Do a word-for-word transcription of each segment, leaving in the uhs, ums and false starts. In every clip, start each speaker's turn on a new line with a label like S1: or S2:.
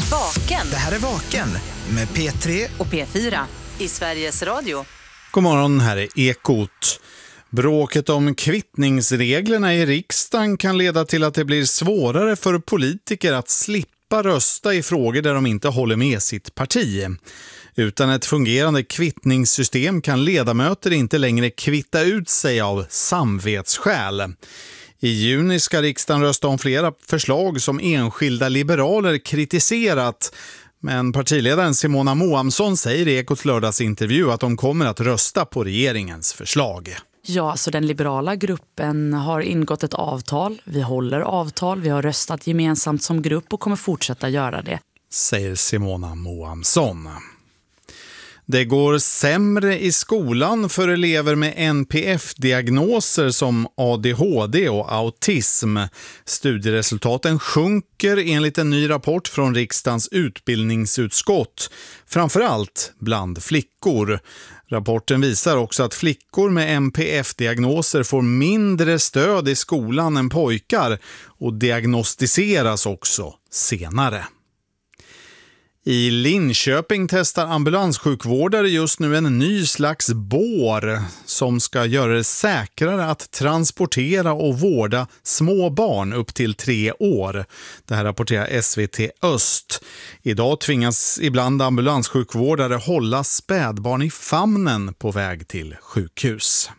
S1: Vaken.
S2: Det här är Vaken med P tre
S1: och P fyra i Sveriges Radio.
S3: God morgon, här är Ekot. Bråket om kvittningsreglerna i riksdagen kan leda till att det blir svårare för politiker att slippa rösta i frågor där de inte håller med sitt parti. Utan ett fungerande kvittningssystem kan ledamöter inte längre kvitta ut sig av samvetsskäl. I juni ska riksdagen rösta om flera förslag som enskilda liberaler kritiserat. Men partiledaren Simona Moamsson säger i Ekots lördagsintervju att de kommer att rösta på regeringens förslag.
S4: Ja, så den liberala gruppen har ingått ett avtal. Vi håller avtal, vi har röstat gemensamt som grupp och kommer fortsätta göra det. Säger
S3: Simona Moamsson. Det går sämre i skolan för elever med N P F-diagnoser som A D H D och autism. Studieresultaten sjunker enligt en ny rapport från riksdagens utbildningsutskott, framförallt bland flickor. Rapporten visar också att flickor med N P F-diagnoser får mindre stöd i skolan än pojkar och diagnostiseras också senare. I Linköping testar ambulanssjukvårdare just nu en ny slags bår som ska göra det säkrare att transportera och vårda små barn upp till tre år. Det här rapporterar S V T Öst. Idag tvingas ibland ambulanssjukvårdare hålla spädbarn i famnen på väg till sjukhus.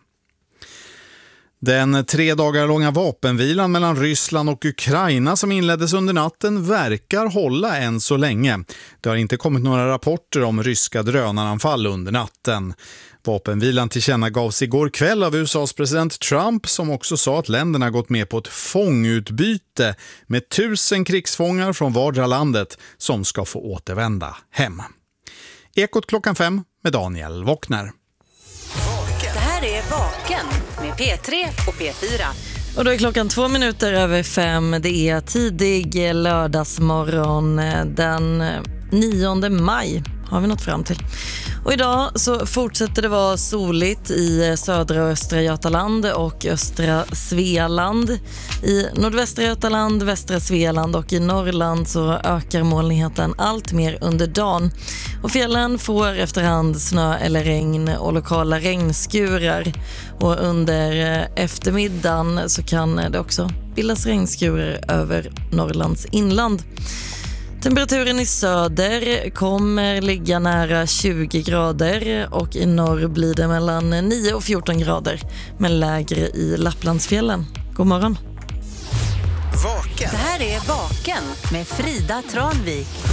S3: Den tre dagar långa vapenvilan mellan Ryssland och Ukraina som inleddes under natten verkar hålla än så länge. Det har inte kommit några rapporter om ryska drönaranfall under natten. Vapenvilan tillkännagavs igår kväll av U S A:s president Trump, som också sa att länderna gått med på ett fångutbyte med tusen krigsfångar från vardera landet som ska få återvända hem. Ekot klockan fem med Daniel Wockner.
S1: Det här är Vaken med P tre och P fyra.
S5: Och då är klockan två minuter över fem. Det är tidig lördagsmorgon den nionde maj har vi nått fram till. Och idag så fortsätter det vara soligt i södra och östra Götaland och östra Svealand. I nordvästra Götaland, västra Svealand och i Norrland så ökar molnigheten allt mer under dagen. Och fjällen får efterhand snö eller regn och lokala regnskurar. Och under eftermiddagen så kan det också bildas regnskurar över Norrlands inland. Temperaturen i söder kommer ligga nära tjugo grader och i norr blir det mellan nio och fjorton grader, men lägre i Lapplandsfjällen. God morgon.
S2: Vaken.
S1: Det här är Vaken med Frida Tranvik.